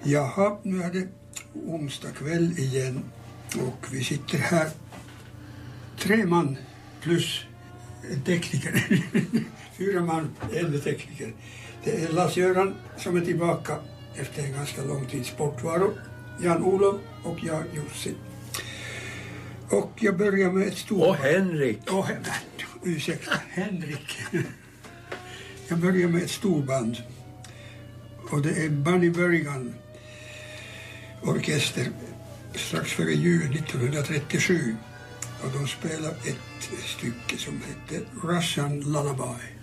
Jaha, nu är det onsdag kväll igen och vi sitter här 3 man plus en tekniker. 4 man, en tekniker. Det är Lars-Göran som är tillbaka efter en ganska lång tids bortvaro. Jan-Olof och jag, Jussi. Och jag börjar med ett stort... Och Henrik. Ursäkta, Henrik. Jag börjar med ett storband. Och det är Bunny Berrigan orkester strax före jul 1937. Och de spelar ett stycke som heter Russian Lullaby.